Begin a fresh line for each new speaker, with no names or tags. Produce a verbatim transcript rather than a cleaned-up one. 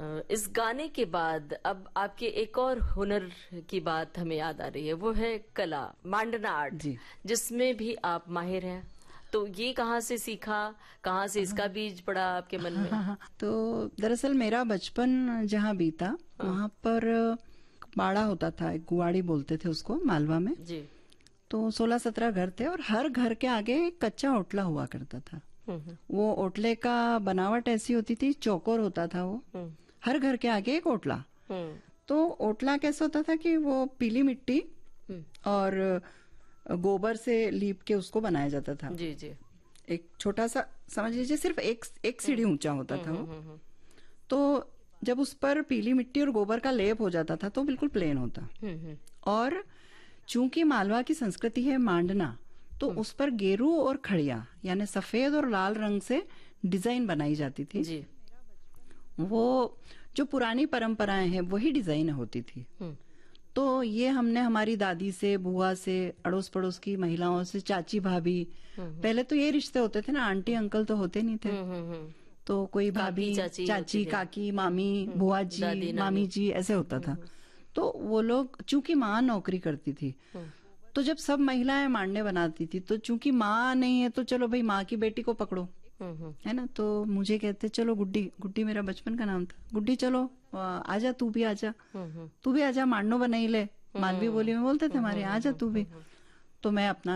इस गाने के बाद अब आपके एक और हुनर की बात हमें याद आ रही है, वो है कला, मांडना आर्ट, जिसमें भी आप माहिर हैं। तो ये कहाँ से सीखा, कहाँ से इसका बीज पड़ा आपके मन में?
हाँ, हाँ, तो दरअसल मेरा बचपन जहाँ बीता, हाँ। वहाँ पर बाड़ा होता था, एक गुवाड़ी बोलते थे उसको मालवा में जी। तो सोलह सत्रह घर थे और हर घर के आगे एक कच्चा ओटला हुआ करता था। वो ओटले का बनावट ऐसी होती थी, चौकोर होता था वो, हर घर के आगे एक ओटला। तो ओटला कैसा होता था कि वो पीली मिट्टी और गोबर से लीप के उसको बनाया जाता था जी जी। एक छोटा सा, समझ लीजिए सिर्फ एक एक सीढ़ी ऊंचा होता था वो। तो जब उस पर पीली मिट्टी और गोबर का लेप हो जाता था तो बिल्कुल प्लेन होता। और चूंकि मालवा की संस्कृति है मांडना, तो उस पर गेरू और खड़िया यानी सफेद और लाल रंग से डिजाइन बनाई जाती थी जी। वो जो पुरानी परंपराएं हैं वही डिजाइन होती थी। तो ये हमने हमारी दादी से, बुआ से, अड़ोस पड़ोस की महिलाओं से, चाची भाभी, पहले तो ये रिश्ते होते थे ना, आंटी अंकल तो होते नहीं थे, तो कोई भाभी, चाची, चाची काकी, मामी, बुआ जी, मामी जी, ऐसे होता था। तो वो लोग, चूंकि माँ नौकरी करती थी, तो जब सब महिलाएं मांडने बनाती थी, तो चूंकि माँ नहीं है तो चलो भाई माँ की बेटी को पकड़ो, है ना। तो मुझे कहते चलो गुड्डी, गुड्डी मेरा बचपन का नाम था, गुड्डी चलो आजा, तू भी आजा, तू भी आजा, मांडनो बनाई ले, मालवी बोली में बोलते थे हमारे, आजा तू भी। तो मैं अपना